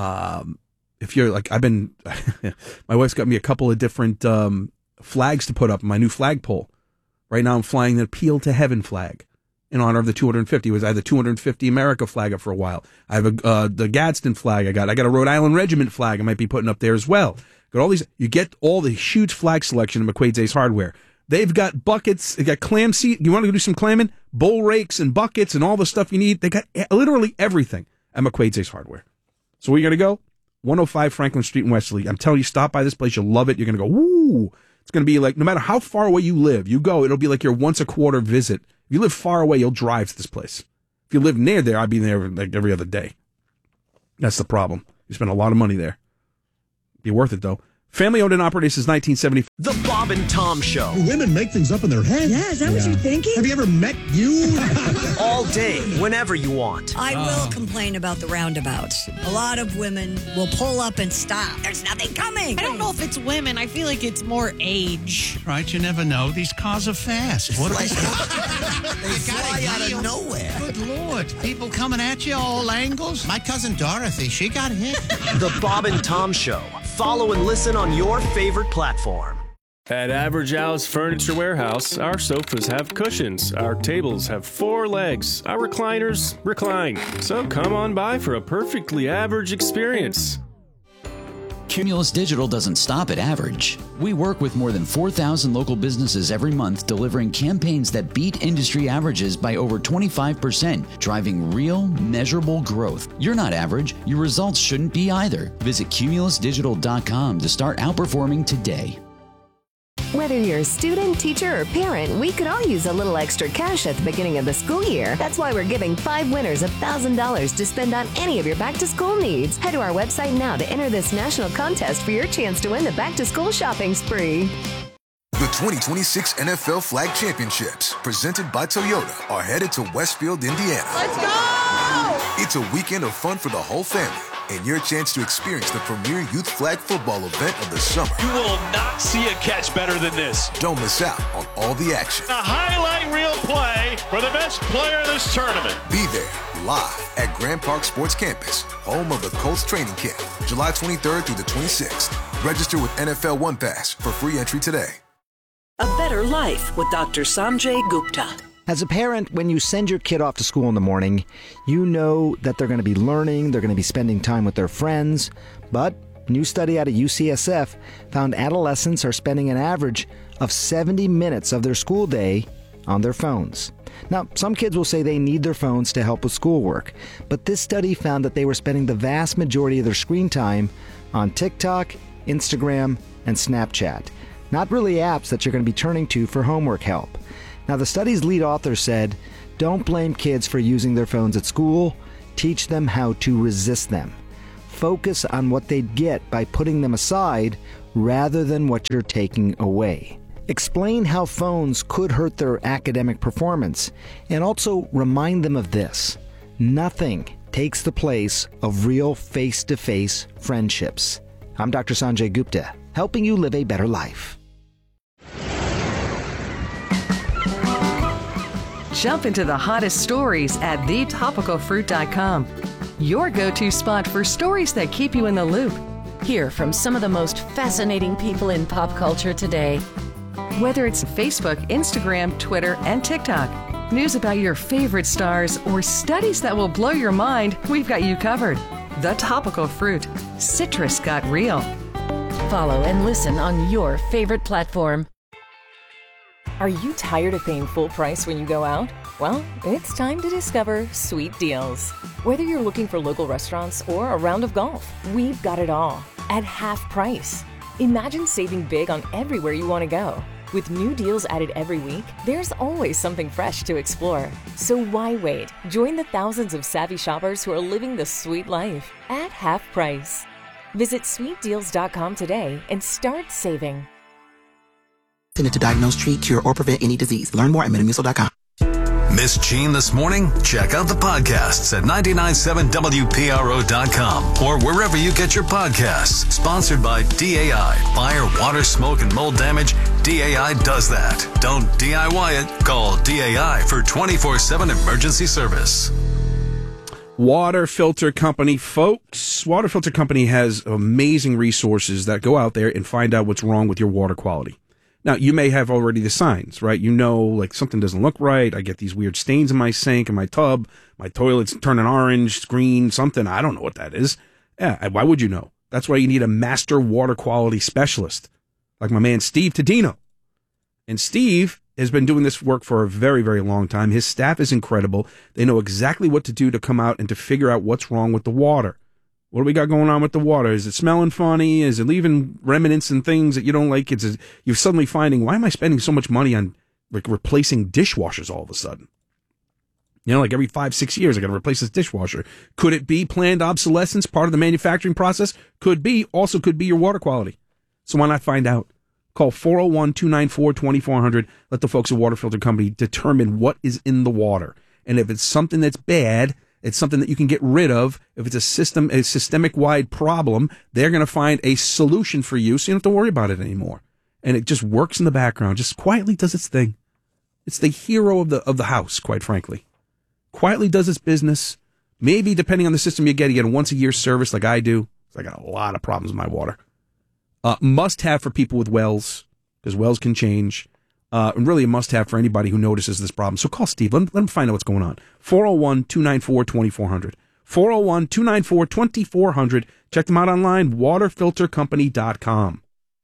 If you're like, my wife's got me a couple of different, flags to put up in my new flagpole. Right now I'm flying the Appeal to Heaven flag in honor of the 250. I had the 250 America flag up for a while. I have the Gadsden flag I got a Rhode Island Regiment flag I might be putting up there as well. Got all these, you get all the huge flag selection at McQuaid's Ace Hardware. They've got buckets, they got clam seat, you want to do some clamming? Bowl rakes and buckets and all the stuff you need. They got literally everything at McQuaid's Ace Hardware. So where you going to go? 105 Franklin Street in Westerly. I'm telling you, stop by this place, you'll love it. You're going to go, woo! It's going to be like, no matter how far away you live, you go, it'll be like your once a quarter visit. If you live far away, you'll drive to this place. If you live near there, I'd be there like every other day. That's the problem. You spend a lot of money there. Be worth it, though. Family owned and operated since 1975. The Bob and Tom Show. Women make things up in their head. Yeah, is that what you're thinking? Have you ever met you? All day, whenever you want. I will complain about the roundabouts. A lot of women will pull up and stop. There's nothing coming. I don't know if it's women. I feel like it's more age. Right, you never know. These cars are fast. What They fly out of nowhere. Good Lord. People coming at you all angles. My cousin Dorothy, she got hit. The Bob and Tom Show. Follow and listen on your favorite platform. At Average Al's Furniture Warehouse, our sofas have cushions, our tables have 4 legs, our recliners recline. So come on by for a perfectly average experience. Cumulus Digital doesn't stop at average. We work with more than 4,000 local businesses every month, delivering campaigns that beat industry averages by over 25%, driving real, measurable growth. You're not average. Your results shouldn't be either. Visit cumulusdigital.com to start outperforming today. Whether you're a student, teacher, or parent, we could all use a little extra cash at the beginning of the school year. That's why we're giving 5 winners $1,000 to spend on any of your back-to-school needs. Head to our website now to enter this national contest for your chance to win the back-to-school shopping spree. The 2026 NFL Flag Championships, presented by Toyota, are headed to Westfield, Indiana. Let's go! It's a weekend of fun for the whole family, and your chance to experience the premier youth flag football event of the summer. You will not see a catch better than this. Don't miss out on all the action. A highlight reel play for the best player in this tournament. Be there, live at Grand Park Sports Campus, home of the Colts training camp, July 23rd through the 26th. Register with NFL One Pass for free entry today. A better life with Dr. Sanjay Gupta. As a parent, when you send your kid off to school in the morning, you know that they're going to be learning, they're going to be spending time with their friends. But a new study out of UCSF found adolescents are spending an average of 70 minutes of their school day on their phones. Now, some kids will say they need their phones to help with schoolwork, but this study found that they were spending the vast majority of their screen time on TikTok, Instagram, and Snapchat. Not really apps that you're going to be turning to for homework help. Now, the study's lead author said, don't blame kids for using their phones at school. Teach them how to resist them. Focus on what they'd get by putting them aside rather than what you're taking away. Explain how phones could hurt their academic performance, and also remind them of this. Nothing takes the place of real face-to-face friendships. I'm Dr. Sanjay Gupta, helping you live a better life. Jump into the hottest stories at thetopicalfruit.com. Your go-to spot for stories that keep you in the loop. Hear from some of the most fascinating people in pop culture today. Whether it's Facebook, Instagram, Twitter, and TikTok, news about your favorite stars, or studies that will blow your mind, we've got you covered. The Topical Fruit. Citrus got real. Follow and listen on your favorite platform. Are you tired of paying full price when you go out? Well, it's time to discover Sweet Deals. Whether you're looking for local restaurants or a round of golf, we've got it all at half price. Imagine saving big on everywhere you want to go. With new deals added every week, there's always something fresh to explore. So why wait? Join the thousands of savvy shoppers who are living the sweet life at half price. Visit sweetdeals.com today and start saving. To diagnose, treat, cure, or prevent any disease. Learn more at metamucil.com. Miss Jean this morning? Check out the podcasts at 997WPRO.com or wherever you get your podcasts. Sponsored by DAI. Fire, water, smoke, and mold damage. DAI does that. Don't DIY it. Call DAI for 24/7 emergency service. Water Filter Company, folks. Water Filter Company has amazing resources that go out there and find out what's wrong with your water quality. Now, you may have already the signs, right? You know, like something doesn't look right. I get these weird stains in my sink, in my tub. My toilet's turning orange, green, something. I don't know what that is. Yeah, why would you know? That's why you need a master water quality specialist, like my man Steve Tadino. And Steve has been doing this work for a very, very long time. His staff is incredible. They know exactly what to do to come out and to figure out what's wrong with the water. What do we got going on with the water? Is it smelling funny? Is it leaving remnants and things that you don't like? You're suddenly finding, why am I spending so much money on like replacing dishwashers all of a sudden? You know, like every 5-6 years, I got to replace this dishwasher. Could it be planned obsolescence, part of the manufacturing process? Could be. Also could be your water quality. So why not find out? Call 401-294-2400. Let the folks at Water Filter Company determine what is in the water. And if it's something that's bad, it's something that you can get rid of. If it's a systemic-wide problem, they're going to find a solution for you so you don't have to worry about it anymore. And it just works in the background, just quietly does its thing. It's the hero of the house, quite frankly. Quietly does its business. Maybe, depending on the system you get a once-a-year service like I do. I got a lot of problems with my water. Must have for people with wells, because wells can change. And really a must-have for anybody who notices this problem. So call Steve. Let him find out what's going on. 401-294-2400. 401-294-2400. Check them out online, waterfiltercompany.com.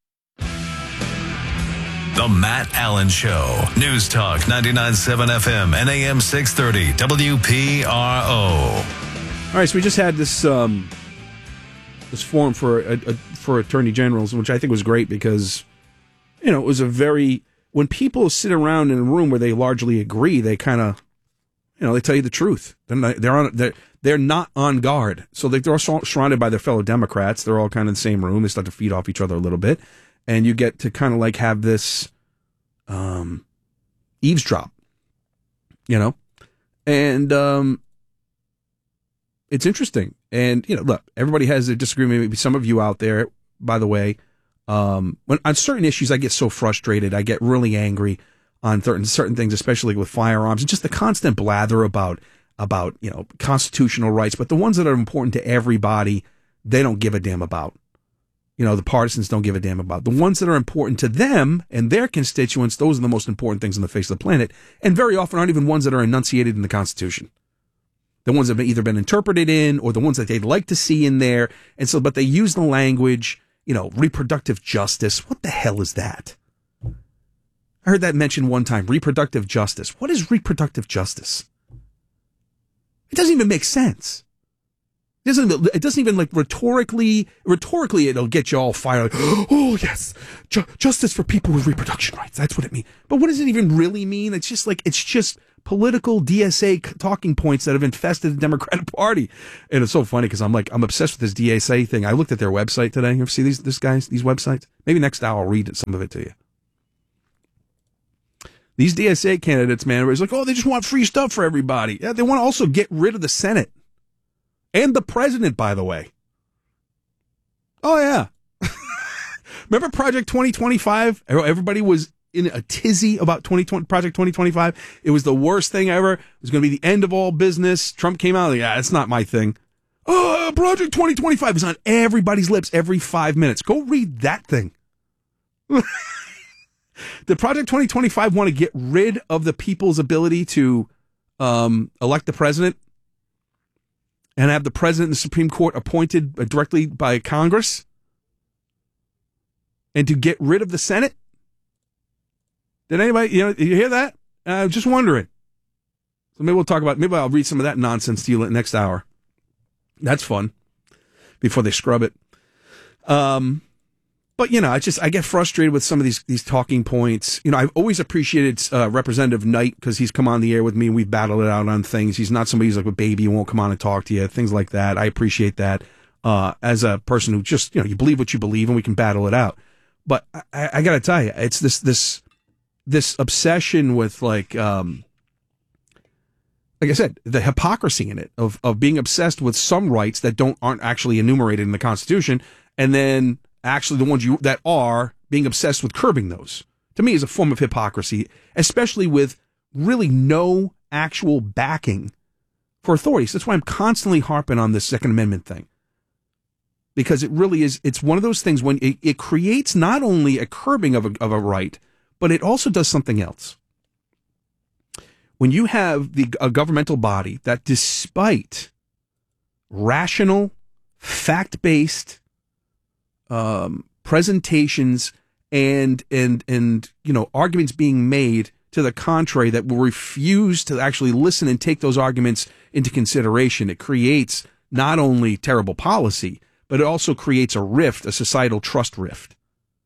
The Matt Allen Show. News Talk 99.7 FM and AM 630 WPRO. All right, so we just had this this forum for attorney generals, which I think was great because, you know, it was a very... When people sit around in a room where they largely agree, they kind of, you know, they tell you the truth. They're not on guard. So they're all surrounded by their fellow Democrats. They're all kind of in the same room. They start to feed off each other a little bit. And you get to kind of like have this eavesdrop, you know? And it's interesting. And, you know, look, everybody has a disagreement. Maybe some of you out there, by the way, when on certain issues, I get so frustrated. I get really angry on certain things, especially with firearms and just the constant blather about, you know, constitutional rights. But the ones that are important to everybody, they don't give a damn about. the partisans don't give a damn about. The ones that are important to them and their constituents, those are the most important things on the face of the planet, and very often aren't even ones that are enunciated in the Constitution. The ones that have either been interpreted in or the ones that they'd like to see in there. And so, but they use the language, reproductive justice. What the hell is that? I heard that mentioned one time, reproductive justice. What is reproductive justice? It doesn't even make sense. It doesn't even like rhetorically it'll get you all fired. Like, oh yes, justice for people with reproduction rights. That's what it means. But what does it even really mean? It's just political DSA talking points that have infested the Democratic Party. And it's so funny because I'm obsessed with this DSA thing. I looked at their website today. You ever see these websites? Maybe next hour I'll read some of it to you. These DSA candidates, man, it's like, oh, they just want free stuff for everybody. Yeah, they want to also get rid of the Senate. And the president, by the way. Oh, yeah. Remember Project 2025? Everybody was in a tizzy about Project 2025. It was the worst thing ever. It was going to be the end of all business. Trump came out, it's not my thing. Oh, Project 2025 is on everybody's lips every 5 minutes. Go read that thing. Did Project 2025 want to get rid of the people's ability to elect the president? And have the president and the Supreme Court appointed directly by Congress? And to get rid of the Senate? Did anybody, you hear that? I was just wondering. So maybe I'll read some of that nonsense to you next hour. That's fun. Before they scrub it. But, I get frustrated with some of these talking points. I've always appreciated Representative Knight because he's come on the air with me and we've battled it out on things. He's not somebody who's like a baby and won't come on and talk to you, things like that. I appreciate that as a person who just, you believe what you believe and we can battle it out. But I got to tell you, it's this obsession with like I said, the hypocrisy in it of being obsessed with some rights that aren't actually enumerated in the Constitution, and then actually the ones that are being obsessed with curbing those, to me, is a form of hypocrisy, especially with really no actual backing for authorities. That's why I'm constantly harping on this Second Amendment thing. Because it really is, it's one of those things when it creates not only a curbing of a right, but it also does something else. When you have a governmental body that, despite rational, fact-based presentations and arguments being made to the contrary, that will refuse to actually listen and take those arguments into consideration, it creates not only terrible policy, but it also creates a rift, a societal trust rift.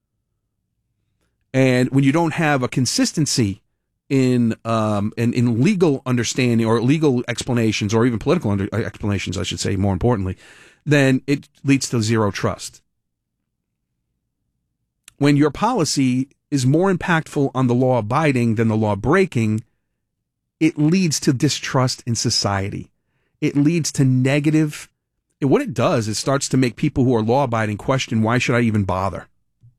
And when you don't have a consistency in legal understanding or legal explanations, or even political explanations, I should say, more importantly, then it leads to zero trust. When your policy is more impactful on the law abiding than the law breaking, it leads to distrust in society. It leads to negative. What it does is starts to make people who are law abiding question, why should I even bother?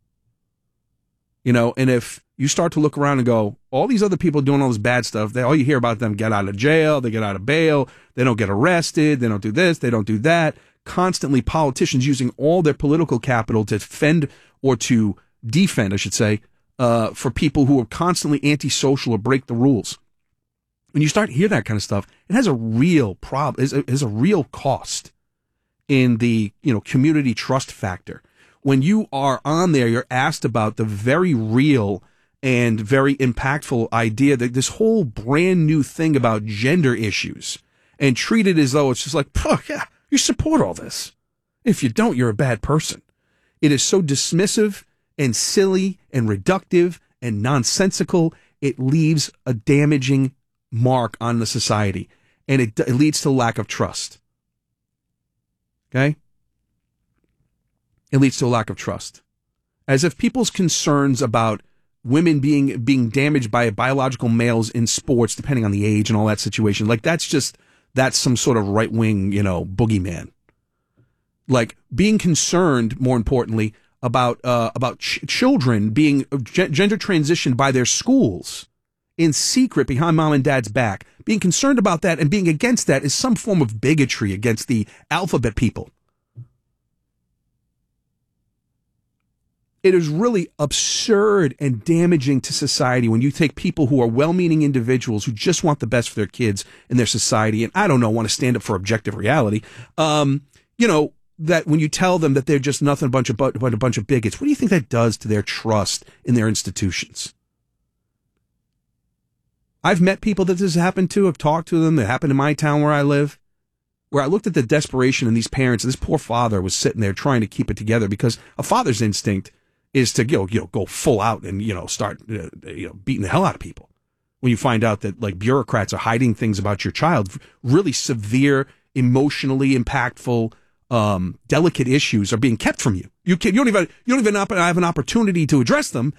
And if you start to look around and go, all these other people doing all this bad stuff, all you hear about them get out of jail, they get out of bail, they don't get arrested, they don't do this, they don't do that. Constantly politicians using all their political capital to defend, I should say, for people who are constantly antisocial or break the rules. When you start to hear that kind of stuff, it has a real problem, is a real cost in the community trust factor. When you are on there, you're asked about the very real and very impactful idea that this whole brand new thing about gender issues, and treat it as though it's just like, oh, yeah, you support all this. If you don't, you're a bad person. It is so dismissive and silly and reductive and nonsensical. It leaves a damaging mark on the society, and it leads to lack of trust. Okay? It leads to a lack of trust. As if people's concerns about women being damaged by biological males in sports, depending on the age and all that situation, like that's some sort of right-wing, boogeyman. Like being concerned, more importantly, about children being gender transitioned by their schools in secret behind mom and dad's back. Being concerned about that and being against that is some form of bigotry against the alphabet people. it is really absurd and damaging to society when you take people who are well-meaning individuals who just want the best for their kids and their society, and I don't know, want to stand up for objective reality, that when you tell them that they're just nothing but a bunch of bigots, what do you think that does to their trust in their institutions? I've met people that this has happened to. I've talked to them. That happened in my town where I live, where I looked at the desperation in these parents. This poor father was sitting there trying to keep it together because a father's instinct is to go full out and start beating the hell out of people. When you find out that like bureaucrats are hiding things about your child, really severe, emotionally impactful, delicate issues are being kept from you. You don't even have an opportunity to address them